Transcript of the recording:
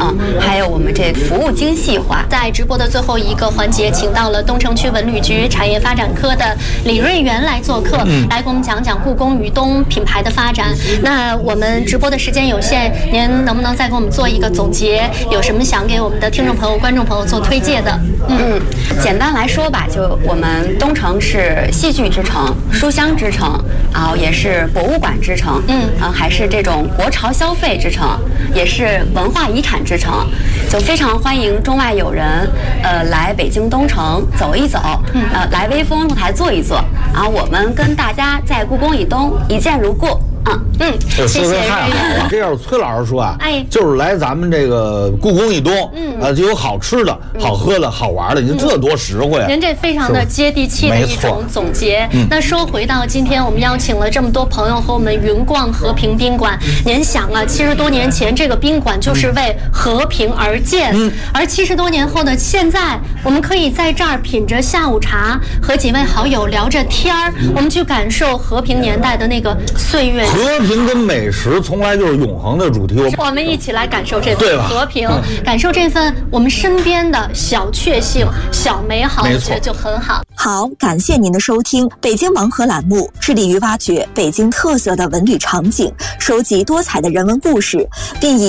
还有我们这服务精细化。 在直播的最后一个环节，请到了东城区文旅局产业发展科的李瑞元来做客，来给我们讲讲故宫与东品牌的发展。那我们直播的时间有限，您能不能再给我们做一个总结？有什么想给我们的听众朋友、观众朋友做推介的？ 简单来说吧，就我们东城是戏剧之城、书香之城，然后也是博物馆之城，还是这种国潮消费之城，也是文化遗产之城，就非常欢迎中外友人，来北京东城走一走，来微风露台坐一坐，然后我们跟大家在故宫以东一见如故。 谢谢瑞元。 这要是崔老师说啊， 哎， 就是来咱们这个故宫以东，就有好吃的、好喝的、好玩的，你说这多实惠啊！ 您这非常的接地气的一种总结。那说回到今天，我们邀请了这么多朋友和我们云逛和平宾馆。您想啊，70多年前这个宾馆就是为和平而建，而70多年后的现在，我们可以在这儿品着下午茶，和几位好友聊着天儿，我们去感受和平年代的那个岁月。 和平跟美食从来就是永恒的主题， 我们一起来感受这份和平，感受这份我们身边的小确幸、小美好，我觉得就很好。 好，感谢您的收听。北京盲盒栏目致力于挖掘北京特色的文旅场景，收集多彩的人文故事，并以